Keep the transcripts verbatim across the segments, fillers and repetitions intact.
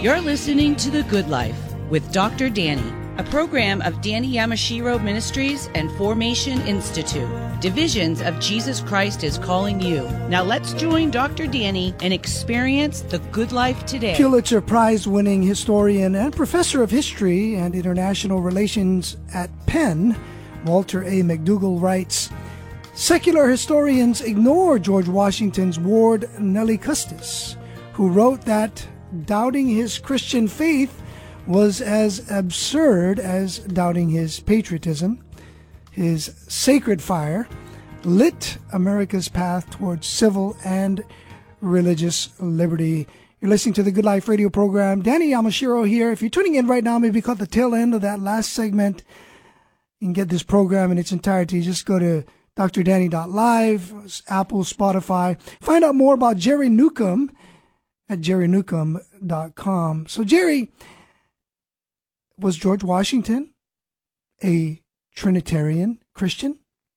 You're listening to The Good Life with Doctor Danny, a program of Danny Yamashiro Ministries and Formation Institute. Divisions of Jesus Christ is calling you. Now let's join Doctor Danny and experience the good life today. Pulitzer Prize-winning historian and professor of history and international relations at Penn, Walter A. McDougall writes, secular historians ignore George Washington's ward Nellie Custis, who wrote that doubting his Christian faith was as absurd as doubting his patriotism. His sacred fire lit America's path towards civil and religious liberty. You're listening to the Good Life radio program. Danny Yamashiro here. If you're tuning in right now, maybe caught the tail end of that last segment, you can get this program in its entirety. Just go to d r danny dot live, Apple, Spotify. Find out more about Jerry Newcomb at jerry newcomb dot com. So, Jerry, was George Washington a Trinitarian Christian?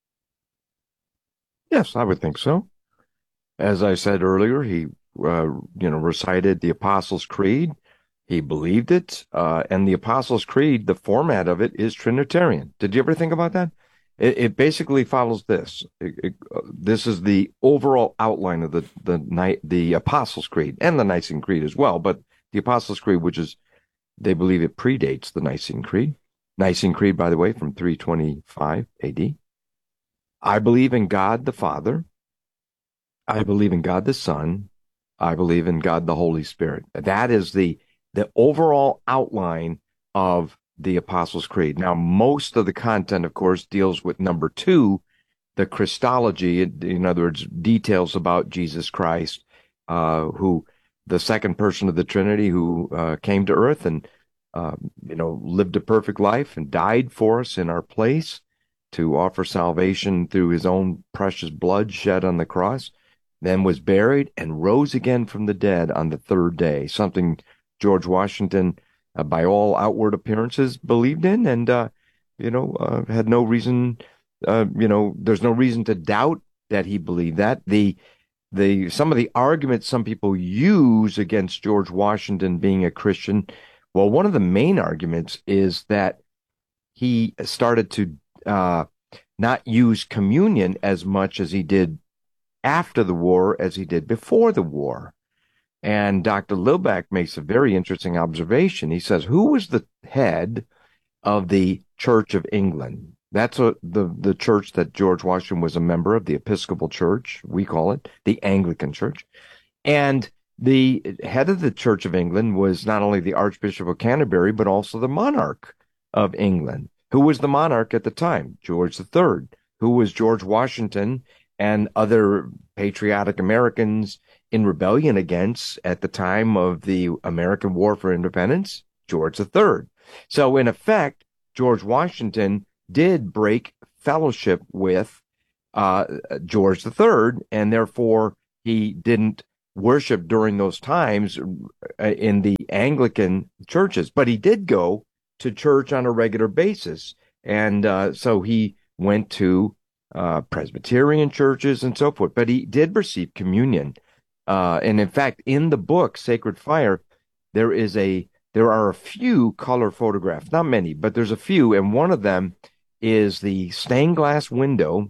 Yes, I would think so. As I said earlier, he, uh, you know, recited the Apostles' Creed. He believed it, uh, and the Apostles' Creed, the format of it is Trinitarian. Did you ever think about that? It, it basically follows this. It, it, uh, this is the overall outline of the the night the Apostles' Creed and the Nicene Creed as well. But the Apostles' Creed, which is, they believe it predates the Nicene Creed. Nicene Creed, by the way, from three twenty-five A D. I believe in God the Father. I believe in God the Son. I believe in God the Holy Spirit. That is the the overall outline of the Apostles' Creed. Now, most of the content, of course, deals with number two, the Christology. In other words, details about Jesus Christ, uh, who the second person of the Trinity, who uh, came to earth and, uh, you know, lived a perfect life and died for us in our place to offer salvation through his own precious blood shed on the cross, then was buried and rose again from the dead on the third day, something George Washington, uh, by all outward appearances, believed in, and, uh, you know, uh, had no reason, uh, you know, there's no reason to doubt that he believed that. The, the, some of the arguments some people use against George Washington being a Christian, well, one of the main arguments is that he started to uh, not use communion as much as he did after the war as he did before the war. And Doctor Lilback makes a very interesting observation. He says, who was the head of the Church of England? That's a, the, the church that George Washington was a member of, the Episcopal Church, we call it, the Anglican Church. And the head of the Church of England was not only the Archbishop of Canterbury, but also the monarch of England. Who was the monarch at the time? George the Third. Who was George Washington and other patriotic Americans in rebellion against at the time of the American War for Independence? George the Third. So in effect, George Washington did break fellowship with uh, George the Third, and therefore he didn't worship during those times in the Anglican churches, but he did go to church on a regular basis. And uh, so he went to uh, Presbyterian churches and so forth, but he did receive communion. Uh, and in fact, in the book, Sacred Fire, there is a, there are a few color photographs, not many, but there's a few. And one of them is the stained glass window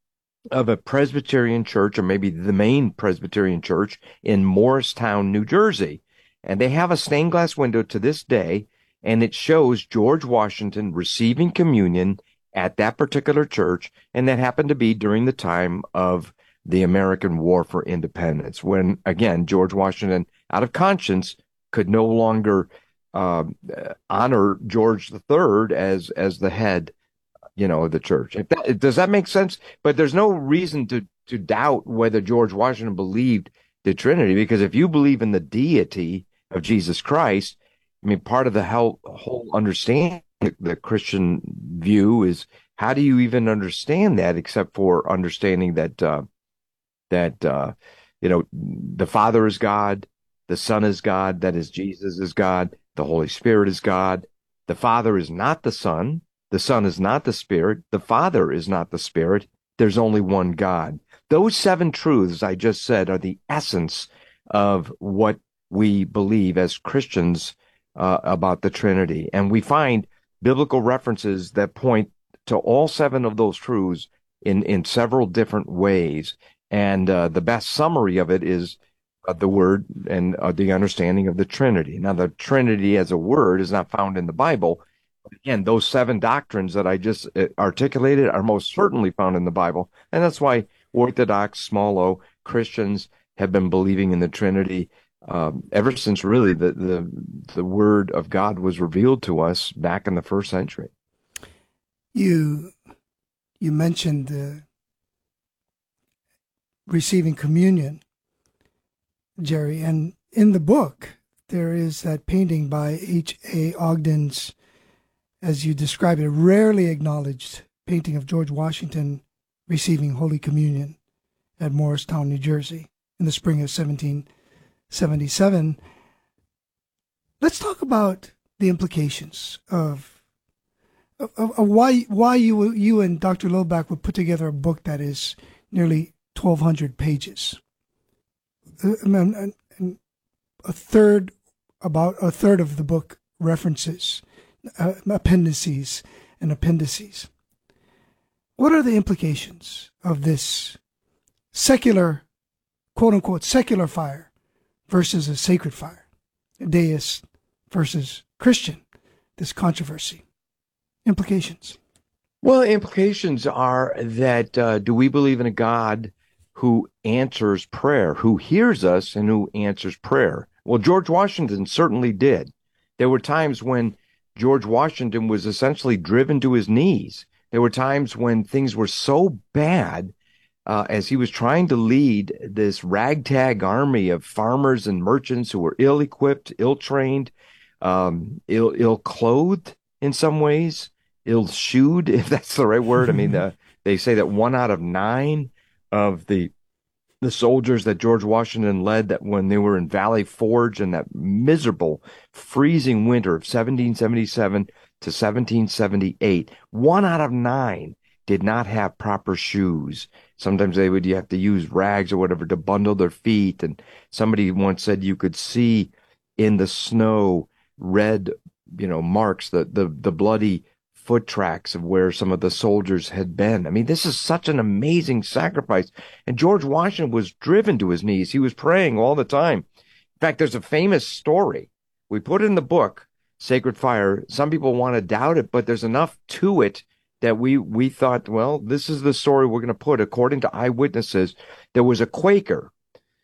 of a Presbyterian church, or maybe the main Presbyterian church in Morristown, New Jersey. And they have a stained glass window to this day, and it shows George Washington receiving communion at that particular church, and that happened to be during the time of the American War for Independence, when, again, George Washington, out of conscience, could no longer uh, honor George the Third as as the head, you know, of the church. If that, does that make sense? But there's no reason to to doubt whether George Washington believed the Trinity, because if you believe in the deity of Jesus Christ, I mean, part of the whole, whole understanding, the Christian view is, how do you even understand that except for understanding that, uh, that uh, you know, the Father is God, the Son is God, that is, Jesus is God, the Holy Spirit is God. The Father is not the Son, the Son is not the Spirit, the Father is not the Spirit. There's only one God. Those seven truths I just said are the essence of what we believe as Christians uh, about the Trinity. And we find biblical references that point to all seven of those truths in, in several different ways. And uh, the best summary of it is uh, the word and uh, the understanding of the Trinity. Now, the Trinity as a word is not found in the Bible. Again, those seven doctrines that I just uh, articulated are most certainly found in the Bible. And that's why Orthodox, small o, Christians have been believing in the Trinity um, ever since really the, the, the word of God was revealed to us back in the first century. You, you mentioned the receiving communion, Jerry, and in the book, there is that painting by H A Ogden's, as you describe it, rarely acknowledged painting of George Washington receiving Holy Communion at Morristown, New Jersey in the spring of seventeen seventy-seven. Let's talk about the implications of, of, of why why you you and Doctor Lobach would put together a book that is nearly twelve hundred pages. A third, about a third of the book references uh, appendices and appendices. What are the implications of this secular, quote unquote, secular fire versus a sacred fire, deist versus Christian, this controversy? Implications. Well, implications are that uh, do we believe in a God who answers prayer, who hears us and who answers prayer? Well, George Washington certainly did. There were times when George Washington was essentially driven to his knees. There were times when things were so bad uh, as he was trying to lead this ragtag army of farmers and merchants who were ill-equipped, ill-trained, um, ill, ill-clothed in some ways, ill-shoed, if that's the right word. I mean, uh, they say that one out of nine of the the soldiers that George Washington led, that when they were in Valley Forge in that miserable, freezing winter of seventeen seventy-seven to seventeen seventy-eight, one out of nine did not have proper shoes. Sometimes they would you have to use rags or whatever to bundle their feet. And somebody once said you could see in the snow red, you know, marks, the the the bloody foot tracks of where some of the soldiers had been. I mean, this is such an amazing sacrifice. And George Washington was driven to his knees. He was praying all the time. In fact, there's a famous story. We put it in the book, Sacred Fire. Some people want to doubt it, but there's enough to it that we, we thought, well, this is the story we're going to put. According to eyewitnesses, there was a Quaker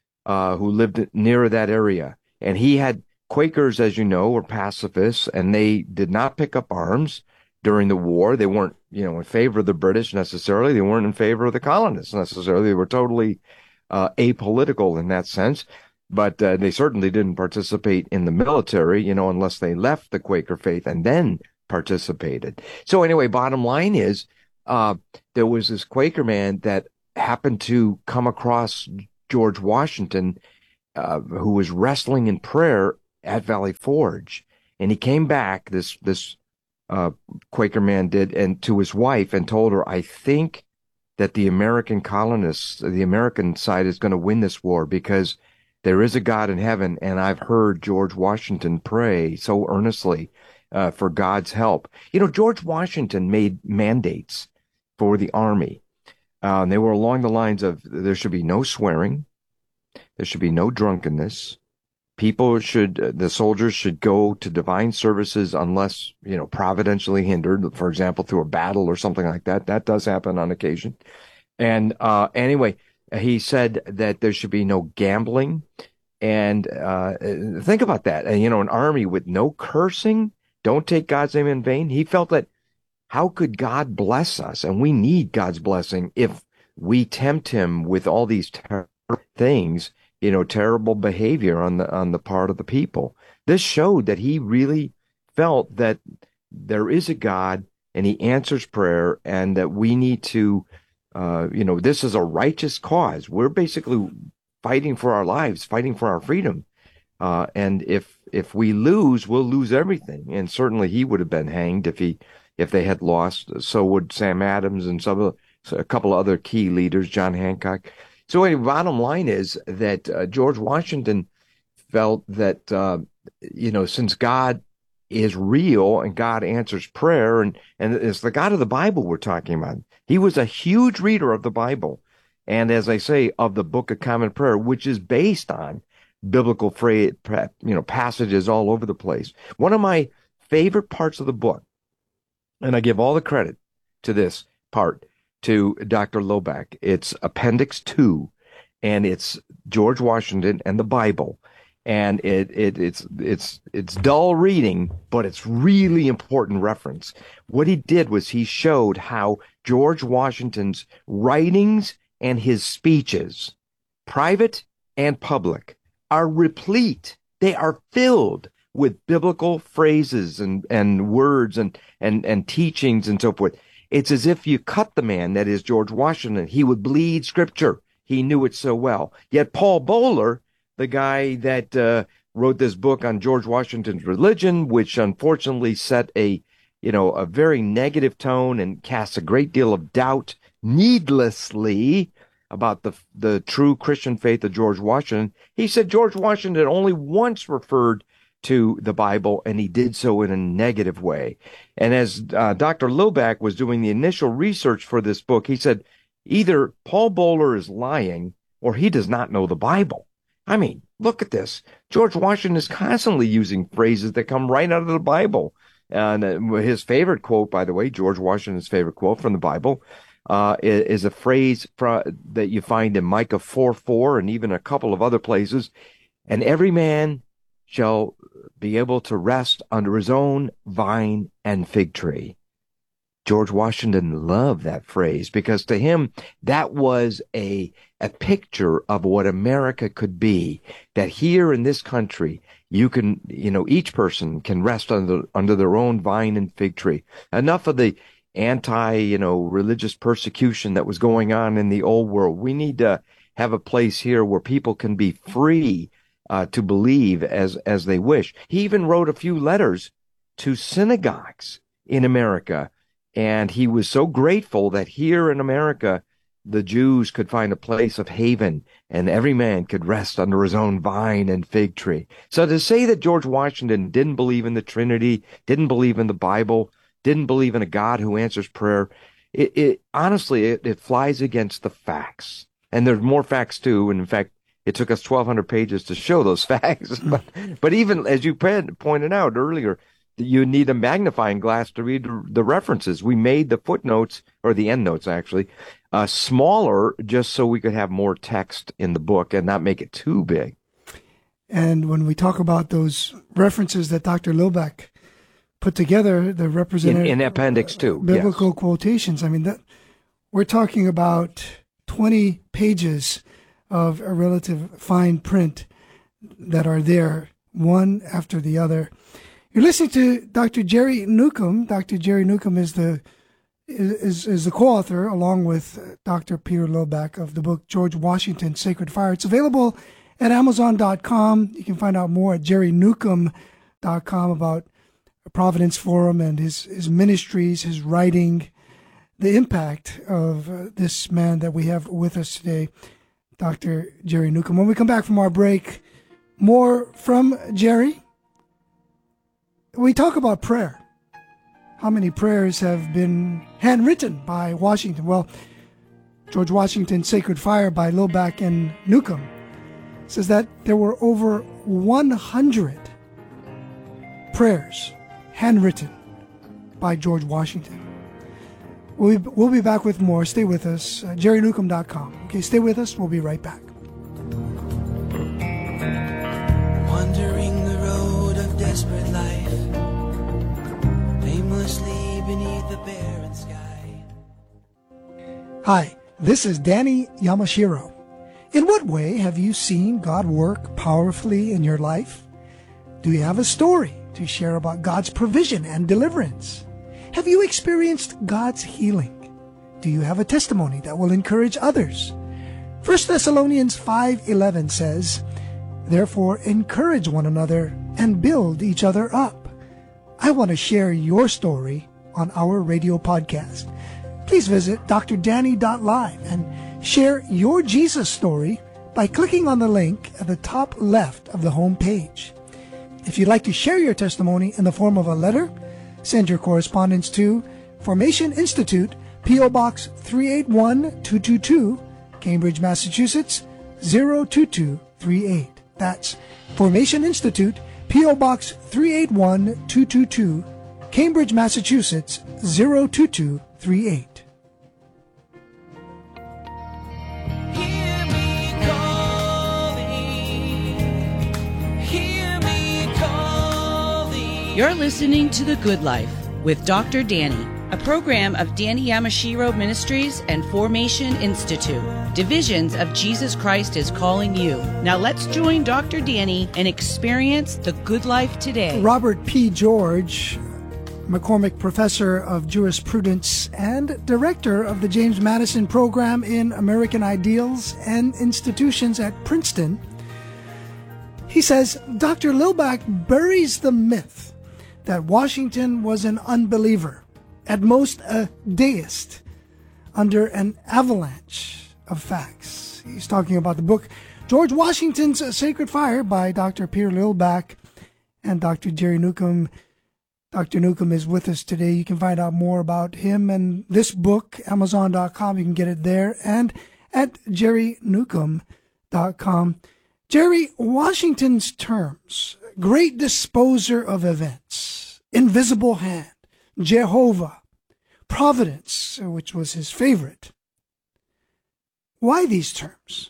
uh, who lived near that area. And he had Quakers, as you know, were pacifists, and they did not pick up arms during the war. They weren't, you know, in favor of the British necessarily. They weren't in favor of the colonists necessarily. They were totally uh, apolitical in that sense. But uh, they certainly didn't participate in the military, you know, unless they left the Quaker faith and then participated. So anyway, bottom line is uh, there was this Quaker man that happened to come across George Washington, uh, who was wrestling in prayer at Valley Forge. And he came back, this this Uh, Quaker man did, and to his wife, and told her, I think that the American colonists, the American side, is going to win this war because there is a God in heaven, and I've heard George Washington pray so earnestly uh, for God's help. You know, George Washington made mandates for the army. Uh, and they were along the lines of there should be no swearing, there should be no drunkenness. People should, uh, the soldiers should go to divine services unless, you know, providentially hindered, for example, through a battle or something like that. That does happen on occasion. And uh, anyway, he said that there should be no gambling. And uh, think about that. And, you know, an army with no cursing, don't take God's name in vain. He felt that how could God bless us? And we need God's blessing if we tempt him with all these terrible things, you know, terrible behavior on the on the part of the people. This showed that he really felt that there is a God and he answers prayer, and that we need to, uh, you know, this is a righteous cause. We're basically fighting for our lives, fighting for our freedom. Uh, and if if we lose, we'll lose everything. And certainly he would have been hanged if he if they had lost. So would Sam Adams and some of, a couple of other key leaders, John Hancock. So anyway, bottom line is that uh, George Washington felt that, uh, you know, since God is real and God answers prayer, and, and it's the God of the Bible we're talking about. He was a huge reader of the Bible. And as I say, of the Book of Common Prayer, which is based on biblical phrase, you know, passages all over the place. One of my favorite parts of the book, and I give all the credit to this part to Doctor Loback. It's Appendix Two, and it's George Washington and the Bible. And it, it it's it's it's dull reading, but it's really important reference. What he did was he showed how George Washington's writings and his speeches, private and public, are replete. They are filled with biblical phrases and, and words and, and, and teachings and so forth. It's as if you cut the man, that is George Washington. He would bleed scripture. He knew it so well. Yet Paul Bowler, the guy that uh, wrote this book on George Washington's religion, which unfortunately set a, you know, a very negative tone and cast a great deal of doubt needlessly about the the true Christian faith of George Washington. He said George Washington only once referred to the Bible, and he did so in a negative way. And as uh, Doctor Loback was doing the initial research for this book, he said either Paul Bowler is lying or he does not know the Bible. I mean, look at this. George Washington is constantly using phrases that come right out of the Bible. And uh, his favorite quote, by the way, George Washington's favorite quote from the Bible, uh, is, is a phrase fra- that you find in Micah four four and even a couple of other places. And every man shall be able to rest under his own vine and fig tree. George Washington loved that phrase because to him, that was a, a picture of what America could be, that here in this country, you can, you know, each person can rest under, under their own vine and fig tree. Enough of the anti, you know, religious persecution that was going on in the old world. We need to have a place here where people can be free uh, to believe as, as they wish. He even wrote a few letters to synagogues in America. And he was so grateful that here in America, the Jews could find a place of haven and every man could rest under his own vine and fig tree. So to say that George Washington didn't believe in the Trinity, didn't believe in the Bible, didn't believe in a God who answers prayer, it, it honestly, it, it flies against the facts. And there's more facts too. And in fact, it took us twelve hundred pages to show those facts. but, but even as you pointed out earlier, you need a magnifying glass to read the references. We made the footnotes, or the endnotes actually, uh, smaller just so we could have more text in the book and not make it too big. And when we talk about those references that Doctor Loback put together, the representative in, in Appendix Two, biblical yes. quotations. I mean, that we're talking about twenty pages of a relative fine print that are there, one after the other. You're listening to Doctor Jerry Newcomb. Doctor Jerry Newcomb is the is is the co-author, along with Doctor Peter Loback, of the book George Washington, Sacred Fire. It's available at Amazon dot com. You can find out more at Jerry Newcomb dot com about Providence Forum and his, his ministries, his writing, the impact of uh, this man that we have with us today, Doctor Jerry Newcomb. When we come back from our break, more from Jerry. We talk about prayer. How many prayers have been handwritten by Washington? Well, George Washington's Sacred Fire by Loback and Newcomb says that there were over one hundred prayers handwritten by George Washington. We'll be, we'll be back with more. Stay with us. Uh, Jerry Newcomb dot com. Okay, stay with us. We'll be right back. Wandering the road of desperate life, aimlessly beneath the barren sky. Hi, this is Danny Yamashiro. In what way have you seen God work powerfully in your life? Do you have a story to share about God's provision and deliverance? Have you experienced God's healing? Do you have a testimony that will encourage others? First Thessalonians five eleven says, "Therefore encourage one another and build each other up." I want to share your story on our radio podcast. Please visit D R Danny dot live and share your Jesus story by clicking on the link at the top left of the home page. If you'd like to share your testimony in the form of a letter, send your correspondence to Formation Institute, P O. Box three eight one two two two, Cambridge, Massachusetts, zero two two three eight. That's Formation Institute, P O. Box three eight one two two two, Cambridge, Massachusetts, zero two two three eight. Hear me calling, hear me calling. You're listening to The Good Life with Doctor Danny, a program of Danny Yamashiro Ministries and Formation Institute. Divisions of Jesus Christ is calling you. Now let's join Doctor Danny and experience the good life today. Robert P. George, McCormick Professor of Jurisprudence and Director of the James Madison Program in American Ideals and Institutions at Princeton, he says, Doctor Lilback buries the myth that Washington was an unbeliever, at most a deist, under an avalanche of facts. He's talking about the book George Washington's Sacred Fire by Doctor Peter Lilback and Doctor Jerry Newcomb. Doctor Newcomb is with us today. You can find out more about him and this book, amazon dot com. You can get it there and at jerry newcomb dot com. Jerry, Washington's terms, great disposer of events, invisible hand, Jehovah, providence, which was his favorite. Why these terms?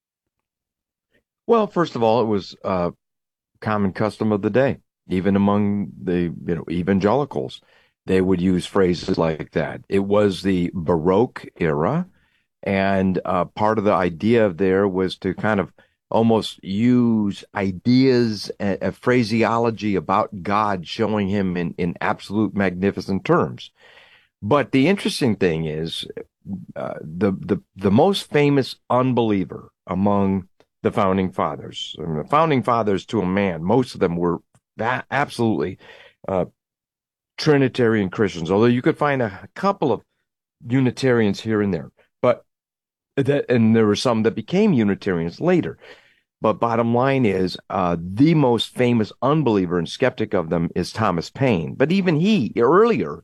Well, first of all, it was a common custom of the day. Even among the you know evangelicals, they would use phrases like that. It was the Baroque era, and uh, part of the idea there was to kind of almost use ideas, a, a phraseology about God, showing him in, in absolute magnificent terms. But the interesting thing is, uh, the, the, the most famous unbeliever among the founding fathers, I mean, the founding fathers to a man, most of them were that absolutely uh, Trinitarian Christians, although you could find a couple of Unitarians here and there. But that, and there were some that became Unitarians later. But bottom line is, uh, the most famous unbeliever and skeptic of them is Thomas Paine. But even he earlier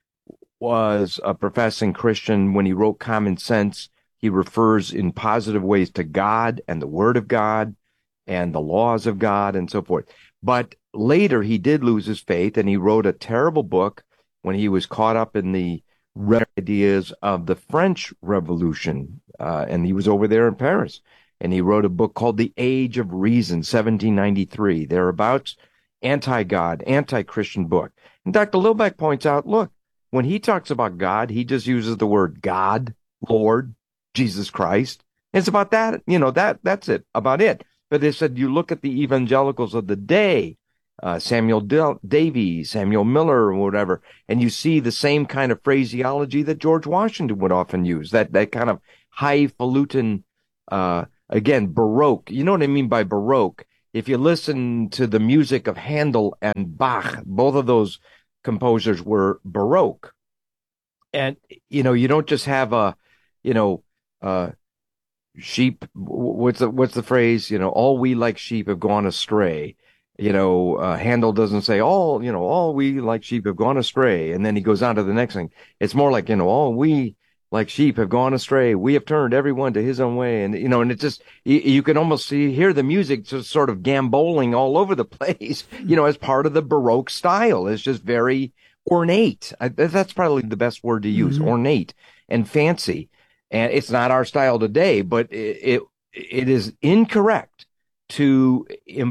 was a professing Christian. When he wrote Common Sense, he refers in positive ways to God and the Word of God and the laws of God and so forth. But later he did lose his faith, and he wrote a terrible book when he was caught up in the ideas of the French Revolution. Uh, and he was over there in Paris. And he wrote a book called The Age of Reason, seventeen ninety-three, thereabouts, anti-God, anti-Christian book. And Doctor Lilback points out, look, when he talks about God, he just uses the word God, Lord, Jesus Christ. It's about that, you know, that that's it, about it. But they said, you look at the evangelicals of the day, uh, Samuel Del- Davies, Samuel Miller, or whatever, and you see the same kind of phraseology that George Washington would often use, that, that kind of highfalutin, uh, again, Baroque. You know what I mean by Baroque? If you listen to the music of Handel and Bach, both of those composers were Baroque. And, you know, you don't just have a, you know, uh, sheep, what's the, what's the phrase? You know, all we like sheep have gone astray. You know, uh, Handel doesn't say all, you know, all we like sheep have gone astray. And then he goes on to the next thing. It's more like, you know, all we like sheep have gone astray. We have turned everyone to his own way. And, you know, and it just, you, you can almost see, hear the music just sort of gamboling all over the place, you know, as part of the Baroque style. It's just very ornate. I, that's probably the best word to use, mm-hmm. ornate and fancy. And it's not our style today, but it, it, it is incorrect to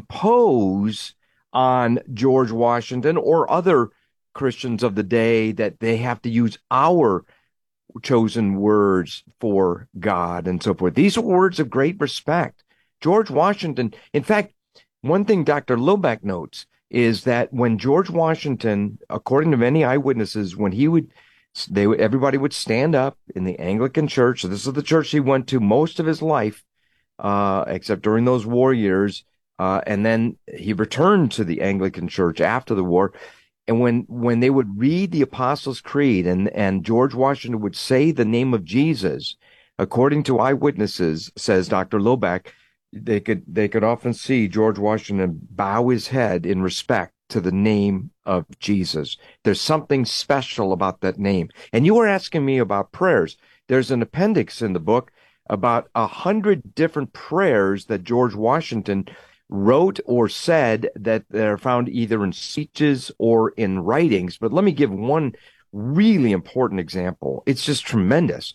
impose on George Washington or other Christians of the day that they have to use our chosen words for God and so forth. These are words of great respect. George Washington, in fact, one thing Doctor Lilback notes is that when George Washington, according to many eyewitnesses, when he would, they would, everybody would stand up in the Anglican church. So this is the church he went to most of his life, uh, except during those war years. Uh, and then he returned to the Anglican church after the war. And when, when they would read the Apostles' Creed and, and George Washington would say the name of Jesus, According to eyewitnesses, says Doctor Loback, they could they could often see George Washington bow his head in respect to the name of Jesus. There's something special about that name. And you were asking me about prayers. There's an appendix in the book about a hundred different prayers that George Washington wrote or said that are found either in speeches or in writings. But let me give one really important example. It's just tremendous.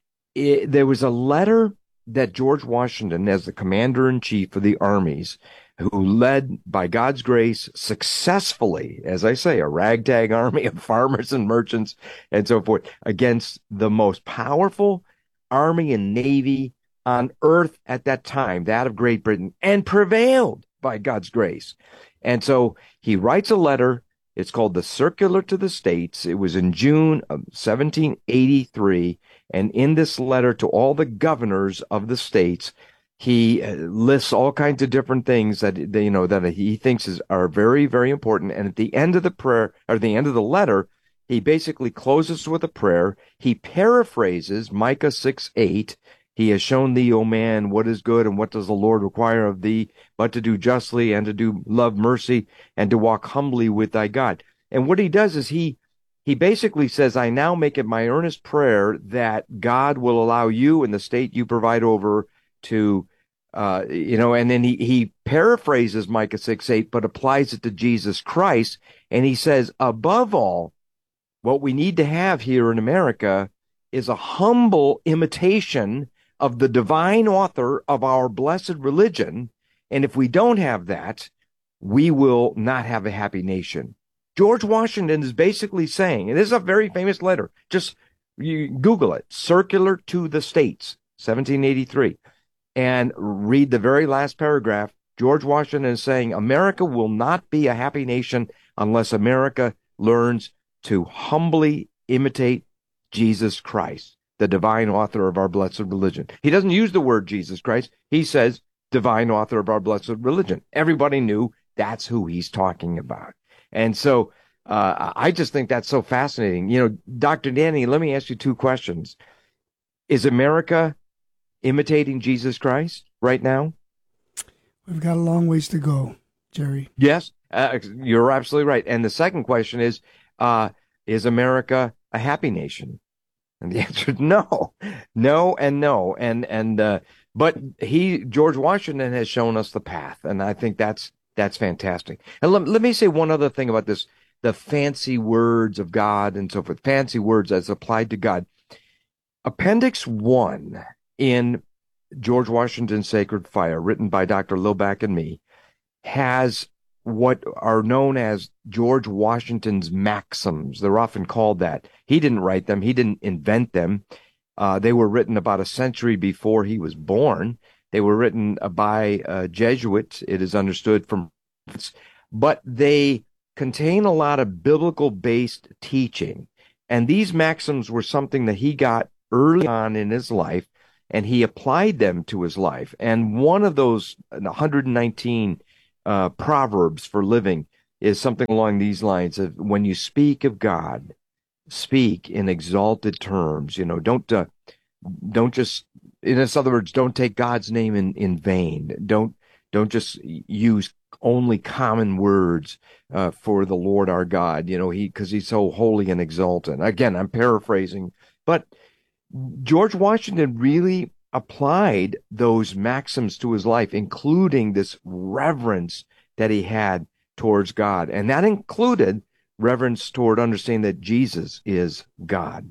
It, there was a letter that George Washington, as the commander-in-chief of the armies, who led, by God's grace, successfully, as I say, a ragtag army of farmers and merchants and so forth, against the most powerful army and navy on earth at that time, that of Great Britain, and prevailed by God's grace. And so he writes a letter. It's called the Circular to the States. It was in June of seventeen eighty-three. And in this letter to all the governors of the states, he lists all kinds of different things that, you know, that he thinks is, are very, very important. And at the end of the prayer, or the end of the letter, he basically closes with a prayer. He paraphrases Micah six eight. He has shown thee, O man, what is good, and what does the Lord require of thee, but to do justly, and to do love mercy, and to walk humbly with thy God. And what he does is he he basically says, I now make it my earnest prayer that God will allow you and the state you provide over to, uh, you know, and then he, he paraphrases Micah six eight, but applies it to Jesus Christ. And he says, above all, what we need to have here in America is a humble imitation of the divine author of our blessed religion. And if we don't have that, we will not have a happy nation. George Washington is basically saying, and this is a very famous letter, just you Google it, Circular to the States, seventeen eighty-three, and read the very last paragraph. George Washington is saying, America will not be a happy nation unless America learns to humbly imitate Jesus Christ, the divine author of our blessed religion. He doesn't use the word Jesus Christ. He says divine author of our blessed religion. Everybody knew that's who he's talking about. And so uh, I just think that's so fascinating. You know, Doctor Danny, let me ask you two questions. Is America imitating Jesus Christ right now? We've got a long ways to go, Jerry. Yes, uh, you're absolutely right. And the second question is, uh, is America a happy nation? And the answer is no, no, and no. And, and, uh, but he, George Washington has shown us the path. And I think that's, that's fantastic. And let, let me say one other thing about this, the fancy words of God and so forth, fancy words as applied to God. Appendix one in George Washington's Sacred Fire, written by Doctor Loback and me, has what are known as George Washington's maxims. They're often called that. He didn't write them. He didn't invent them. Uh, they were written about a century before he was born. They were written by a Jesuit, it is understood from, but they contain a lot of biblical-based teaching. And these maxims were something that he got early on in his life, and he applied them to his life. And one of those one hundred nineteen uh, proverbs for living is something along these lines of, when you speak of God, speak in exalted terms. You know, don't uh, don't just, in other words, don't take God's name in, in vain. Don't don't just use only common words uh, for the Lord our God. You know, he because he's so holy and exalted. Again, I'm paraphrasing, but George Washington really applied those maxims to his life, including this reverence that he had towards God. And that included reverence toward understanding that Jesus is God.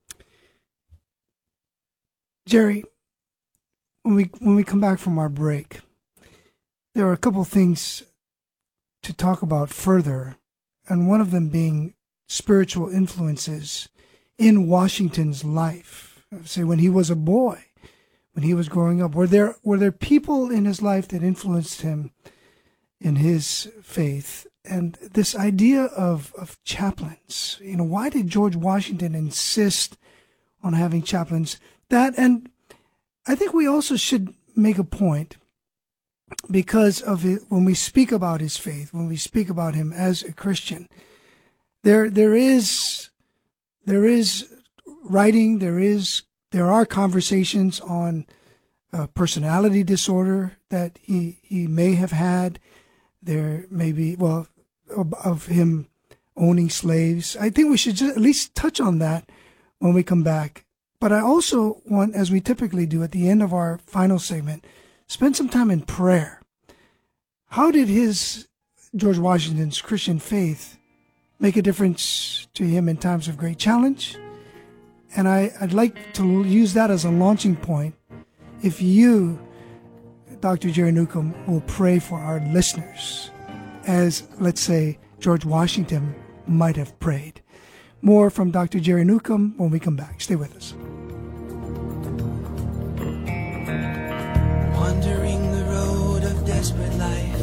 Jerry, when we when we come back from our break, there are a couple things to talk about further, and one of them being spiritual influences in Washington's life. Say, when he was a boy, when he was growing up, were there were there people in his life that influenced him in his faith? And this idea of of chaplains, you know, why did George Washington insist on having chaplains? That, and I think we also should make a point, because of it, when we speak about his faith, when we speak about him as a Christian, there there is there is writing, there is There are conversations on uh, personality disorder that he, he may have had. There may be, well, of, of him owning slaves. I think we should just at least touch on that when we come back. But I also want, as we typically do at the end of our final segment, spend some time in prayer. How did his, George Washington's Christian faith make a difference to him in times of great challenge? And I, I'd like to use that as a launching point. If you, Doctor Jerry Newcomb, will pray for our listeners, as, let's say, George Washington might have prayed. More from Doctor Jerry Newcomb when we come back. Stay with us. Wandering the road of desperate life,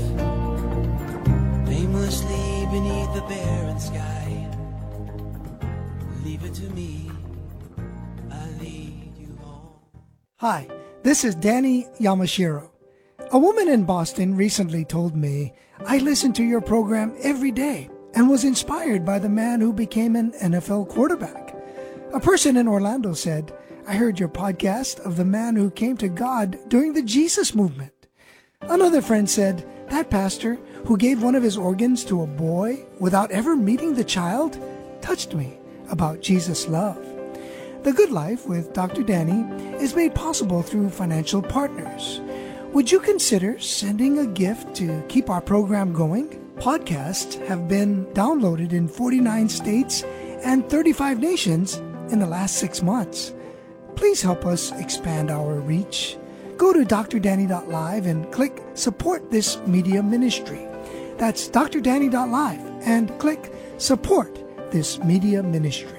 aimlessly beneath the barren sky. Leave it to me, I lead you home. Hi, this is Danny Yamashiro. A woman in Boston recently told me, I listen to your program every day and was inspired by the man who became an N F L quarterback. A person in Orlando said, I heard your podcast of the man who came to God during the Jesus movement. Another friend said, that pastor who gave one of his organs to a boy without ever meeting the child touched me about Jesus' love. The Good Life with Doctor Danny is made possible through financial partners. Would you consider sending a gift to keep our program going? Podcasts have been downloaded in forty-nine states and thirty-five nations in the last six months. Please help us expand our reach. Go to d r danny dot live and click Support This Media Ministry. That's d r danny dot live and click Support This Media Ministry.